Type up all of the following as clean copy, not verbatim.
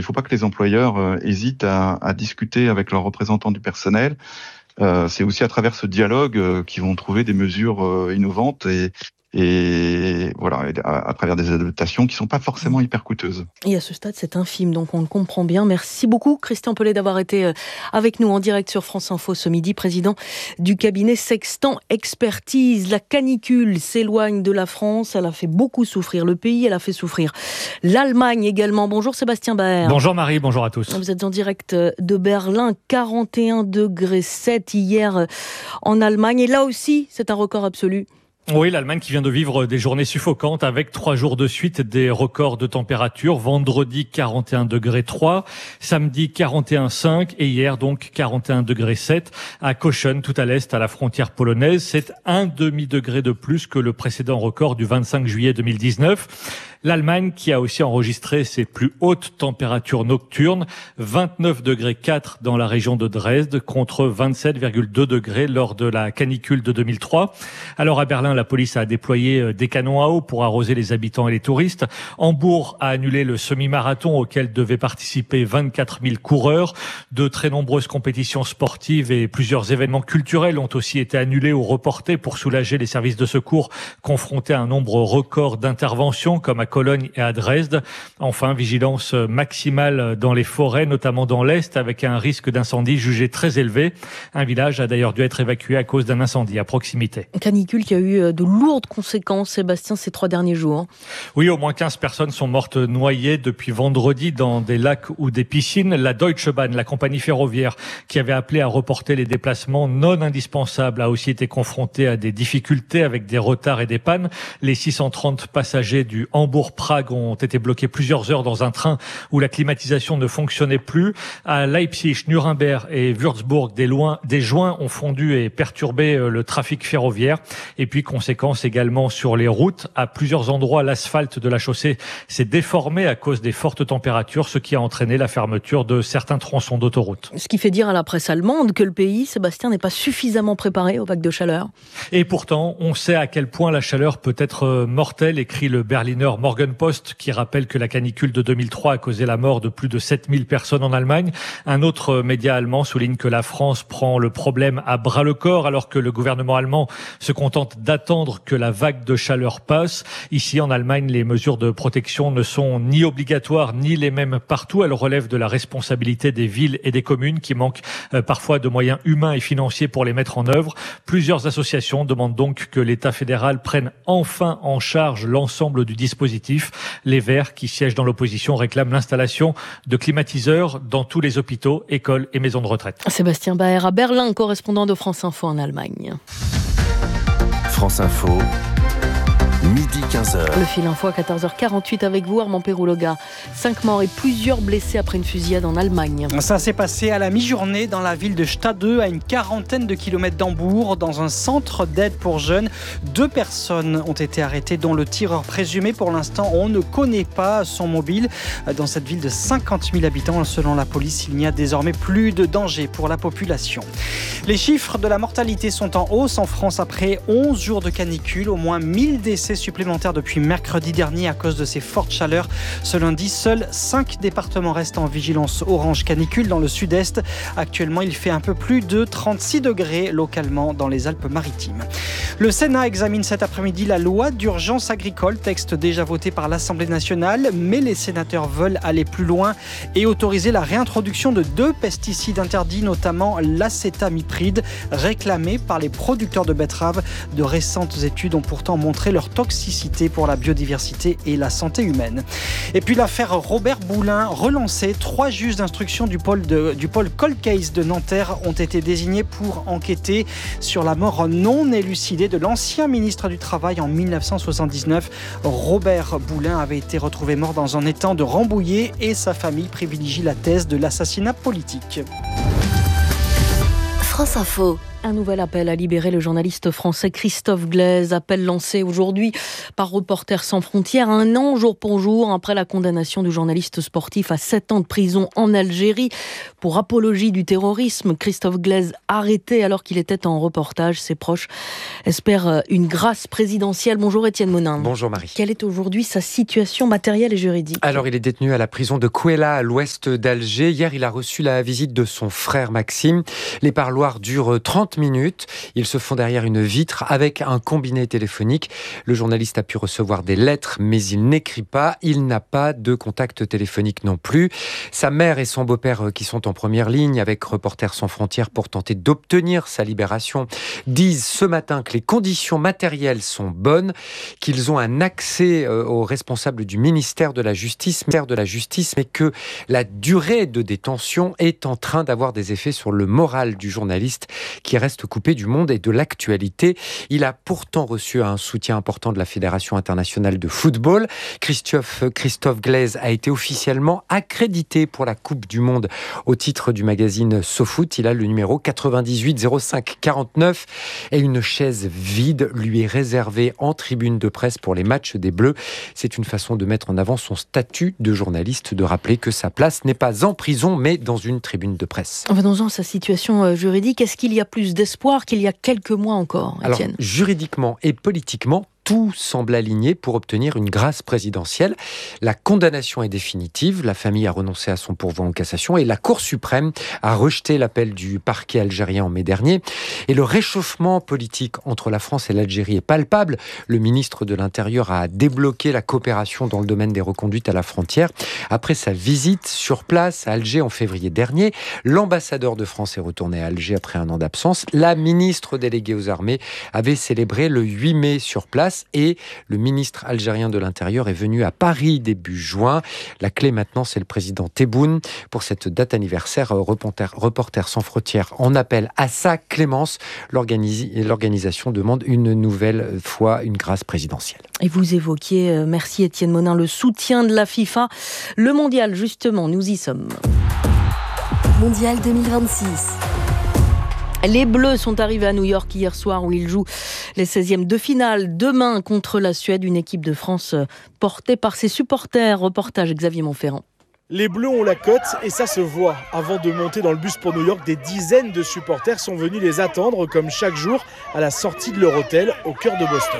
ne faut pas que les employeurs hésitent à discuter avec leurs représentants du personnel. C'est aussi à travers ce dialogue qu'ils vont trouver des mesures innovantes et voilà, à travers des adaptations qui ne sont pas forcément hyper coûteuses. Et à ce stade, c'est infime, donc on le comprend bien. Merci beaucoup, Christian Pellet, d'avoir été avec nous en direct sur France Info ce midi, président du cabinet Sextant Expertise. La canicule s'éloigne de la France, elle a fait beaucoup souffrir le pays, elle a fait souffrir l'Allemagne également. Bonjour Sébastien Baer. Bonjour Marie, bonjour à tous. Vous êtes en direct de Berlin, 41,7 degrés hier en Allemagne. Et là aussi, c'est un record absolu. Oui, l'Allemagne qui vient de vivre des journées suffocantes avec 3 jours de suite des records de température. Vendredi 41,3 degrés, samedi 41,5 et hier donc 41,7 degrés à Cochem, tout à l'est, à la frontière polonaise. C'est 1,5 degré de plus que le précédent record du 25 juillet 2019. L'Allemagne qui a aussi enregistré ses plus hautes températures nocturnes, 29,4 degrés dans la région de Dresde contre 27,2 degrés lors de la canicule de 2003. Alors à Berlin, la police a déployé des canons à eau pour arroser les habitants et les touristes. Hambourg a annulé le semi-marathon auquel devaient participer 24 000 coureurs. De très nombreuses compétitions sportives et plusieurs événements culturels ont aussi été annulés ou reportés pour soulager les services de secours confrontés à un nombre record d'interventions comme à Cologne et à Dresde. Enfin, vigilance maximale dans les forêts, notamment dans l'Est, avec un risque d'incendie jugé très élevé. Un village a d'ailleurs dû être évacué à cause d'un incendie à proximité. Canicule qui a eu de lourdes conséquences, Sébastien, ces 3 derniers jours. Oui, au moins 15 personnes sont mortes noyées depuis vendredi dans des lacs ou des piscines. La Deutsche Bahn, la compagnie ferroviaire, qui avait appelé à reporter les déplacements non indispensables, a aussi été confrontée à des difficultés avec des retards et des pannes. Les 630 passagers du Hambourg-Prague ont été bloqués plusieurs heures dans un train où la climatisation ne fonctionnait plus. À Leipzig, Nuremberg et Würzburg, des joints ont fondu et perturbé le trafic ferroviaire. Et puis, conséquence également sur les routes. À plusieurs endroits, l'asphalte de la chaussée s'est déformé à cause des fortes températures, ce qui a entraîné la fermeture de certains tronçons d'autoroute. Ce qui fait dire à la presse allemande que le pays, Sébastien, n'est pas suffisamment préparé aux vagues de chaleur. Et pourtant, on sait à quel point la chaleur peut être mortelle, écrit le Berliner Morgenpost, qui rappelle que la canicule de 2003 a causé la mort de plus de 7000 personnes en Allemagne. Un autre média allemand souligne que la France prend le problème à bras-le-corps, alors que le gouvernement allemand se contente d'attendre que la vague de chaleur passe. Ici, en Allemagne, les mesures de protection ne sont ni obligatoires, ni les mêmes partout. Elles relèvent de la responsabilité des villes et des communes qui manquent parfois de moyens humains et financiers pour les mettre en œuvre. Plusieurs associations demandent donc que l'État fédéral prenne enfin en charge l'ensemble du dispositif. Les Verts, qui siègent dans l'opposition, réclament l'installation de climatiseurs dans tous les hôpitaux, écoles et maisons de retraite. Sébastien Baer à Berlin, correspondant de France Info en Allemagne. France Info, midi 15h. Le fil info à 14h48 avec vous, Armand Pérouloga. 5 morts et plusieurs blessés après une fusillade en Allemagne. Ça s'est passé à la mi-journée dans la ville de Stade, à une quarantaine de kilomètres d'Hambourg, dans un centre d'aide pour jeunes. 2 personnes ont été arrêtées, dont le tireur présumé. Pour l'instant, on ne connaît pas son mobile. Dans cette ville de 50 000 habitants, selon la police, il n'y a désormais plus de danger pour la population. Les chiffres de la mortalité sont en hausse en France après 11 jours de canicule. Au moins 1000 décès supplémentaires depuis mercredi dernier à cause de ces fortes chaleurs. Ce lundi, seuls 5 départements restent en vigilance orange canicule dans le sud-est. Actuellement, il fait un peu plus de 36 degrés localement dans les Alpes-Maritimes. Le Sénat examine cet après-midi la loi d'urgence agricole, texte déjà voté par l'Assemblée nationale, mais les sénateurs veulent aller plus loin et autoriser la réintroduction de 2 pesticides interdits, notamment l'acétamipride, réclamé par les producteurs de betteraves. De récentes études ont pourtant montré leur toxicité pour la biodiversité et la santé humaine. Et puis l'affaire Robert Boulin relancée. 3 juges d'instruction du pôle Cold Case de Nanterre ont été désignés pour enquêter sur la mort non élucidée de l'ancien ministre du Travail en 1979. Robert Boulin avait été retrouvé mort dans un étang de Rambouillet et sa famille privilégie la thèse de l'assassinat politique. France Info. Un nouvel appel à libérer le journaliste français Christophe Glaise. Appel lancé aujourd'hui par Reporters sans frontières, 1 an jour pour jour après la condamnation du journaliste sportif à 7 ans de prison en Algérie pour apologie du terrorisme. Christophe Glaise arrêté alors qu'il était en reportage. Ses proches espèrent une grâce présidentielle. Bonjour Étienne Monin. Bonjour Marie. Quelle est aujourd'hui sa situation matérielle et juridique ? Alors il est détenu à la prison de Kouela à l'ouest d'Alger. Hier il a reçu la visite de son frère Maxime. Les parloirs durent 30 minutes. Ils se font derrière une vitre avec un combiné téléphonique. Le journaliste a pu recevoir des lettres, mais il n'écrit pas. Il n'a pas de contact téléphonique non plus. Sa mère et son beau-père, qui sont en première ligne avec Reporters sans frontières pour tenter d'obtenir sa libération, disent ce matin que les conditions matérielles sont bonnes, qu'ils ont un accès aux responsables du ministère de la Justice, mais que la durée de détention est en train d'avoir des effets sur le moral du journaliste qui reste coupé du monde et de l'actualité. Il a pourtant reçu un soutien important de la Fédération internationale de football. Christophe Glaise a été officiellement accrédité pour la Coupe du Monde au titre du magazine SoFoot. Il a le numéro 98 05 49 et une chaise vide lui est réservée en tribune de presse pour les matchs des Bleus. C'est une façon de mettre en avant son statut de journaliste, de rappeler que sa place n'est pas en prison mais dans une tribune de presse. Venons-en à sa situation juridique. Est-ce qu'il y a plus d'espoir qu'il y a quelques mois encore, Étienne ? Alors, juridiquement et politiquement, tout semble aligné pour obtenir une grâce présidentielle. La condamnation est définitive, la famille a renoncé à son pourvoi en cassation et la Cour suprême a rejeté l'appel du parquet algérien en mai dernier. Et le réchauffement politique entre la France et l'Algérie est palpable. Le ministre de l'Intérieur a débloqué la coopération dans le domaine des reconduites à la frontière. Après sa visite sur place à Alger en février dernier, l'ambassadeur de France est retourné à Alger après 1 an d'absence. La ministre déléguée aux armées avait célébré le 8 mai sur place. Et le ministre algérien de l'Intérieur est venu à Paris début juin. La clé maintenant, c'est le président Tebboune. Pour cette date anniversaire, Reporters sans frontières en appelle à sa clémence. L'organisation demande une nouvelle fois une grâce présidentielle. Et vous évoquiez, merci Étienne Monin, le soutien de la FIFA. Le mondial, justement, nous y sommes. Mondial 2026. Les Bleus sont arrivés à New York hier soir où ils jouent les 16e de finale. Demain contre la Suède, une équipe de France portée par ses supporters. Reportage Xavier Montferrand. Les Bleus ont la cote et ça se voit. Avant de monter dans le bus pour New York, des dizaines de supporters sont venus les attendre comme chaque jour à la sortie de leur hôtel au cœur de Boston.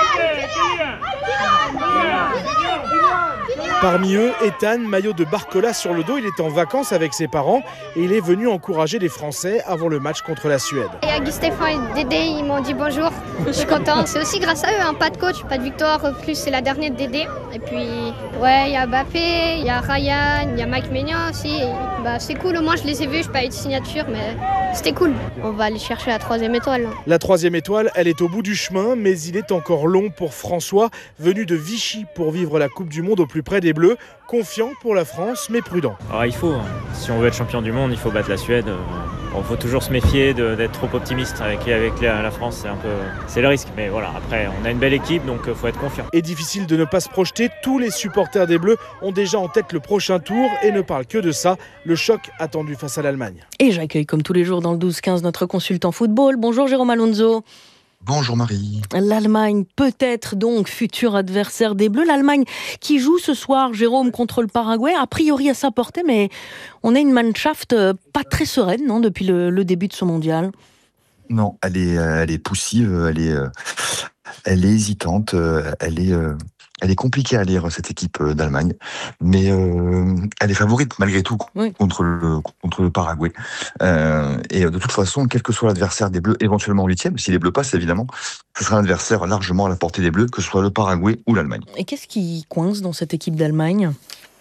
Parmi eux, Ethan, maillot de Barcola sur le dos, il est en vacances avec ses parents et il est venu encourager les Français avant le match contre la Suède. Il y a Stéphane et Dédé, ils m'ont dit bonjour, je suis content. C'est aussi grâce à eux, pas de coach, pas de victoire, plus c'est la dernière de Dédé. Et puis, il y a Mbappé, il y a Ryan, il y a Mike Maignan aussi. Et, c'est cool, au moins je les ai vus, je n'ai pas eu de signature, mais c'était cool. On va aller chercher la 3e étoile. La 3e étoile, elle est au bout du chemin, mais il est encore long pour François, venu de Vichy pour vivre la Coupe du Monde au plus près des Bleus, confiant pour la France, mais prudent. Alors, il faut, si on veut être champion du monde, il faut battre la Suède. Il faut toujours se méfier d'être trop optimiste avec la France, c'est le risque. Mais voilà, après, on a une belle équipe, donc il faut être confiant. Et difficile de ne pas se projeter, tous les supporters des Bleus ont déjà en tête le prochain tour et ne parlent que de ça, le choc attendu face à l'Allemagne. Et j'accueille comme tous les jours dans le 12-15 notre consultant football. Bonjour Jérôme Alonso. Bonjour Marie. L'Allemagne peut-être donc futur adversaire des Bleus. L'Allemagne qui joue ce soir, Jérôme, contre le Paraguay, a priori à sa portée, mais on a une Mannschaft pas très sereine, non, depuis le début de ce mondial. Non, elle est poussive, elle est hésitante, elle est compliquée à lire, cette équipe d'Allemagne, mais elle est favorite malgré tout contre le Paraguay. Et de toute façon, quel que soit l'adversaire des Bleus, éventuellement en 8e, si les Bleus passent évidemment, ce sera un adversaire largement à la portée des Bleus, que ce soit le Paraguay ou l'Allemagne. Et qu'est-ce qui coince dans cette équipe d'Allemagne ?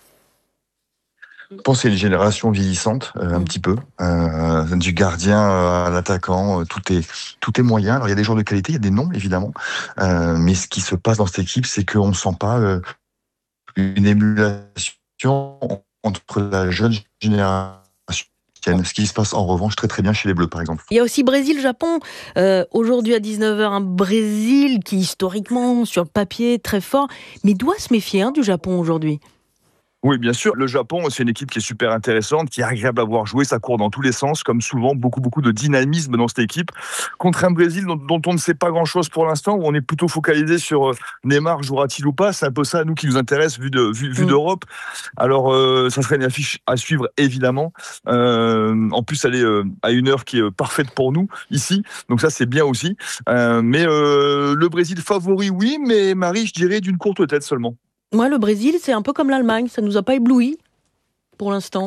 Je pense que c'est une génération vieillissante, un petit peu. Du gardien à l'attaquant, tout est moyen. Alors il y a des joueurs de qualité, il y a des noms évidemment, mais ce qui se passe dans cette équipe, c'est qu'on ne sent pas une émulation entre la jeune génération. Ce qui se passe en revanche très très bien chez les Bleus par exemple. Il y a aussi Brésil-Japon, aujourd'hui à 19h, un Brésil qui historiquement sur le papier est très fort, mais doit se méfier du Japon aujourd'hui. Oui, bien sûr. Le Japon, c'est une équipe qui est super intéressante, qui est agréable à voir jouer. Ça court dans tous les sens, comme souvent. Beaucoup de dynamisme dans cette équipe. Contre un Brésil dont on ne sait pas grand-chose pour l'instant, où on est plutôt focalisé sur Neymar, jouera-t-il ou pas. C'est un peu ça, nous, qui nous intéresse, vu d'Europe. Alors, ça serait une affiche à suivre, évidemment. En plus, elle est à une heure qui est parfaite pour nous, ici. Donc ça, c'est bien aussi. Mais le Brésil favori, oui. Mais Marie, je dirais d'une courte tête seulement. Moi, le Brésil, c'est un peu comme l'Allemagne. Ça ne nous a pas éblouis pour l'instant.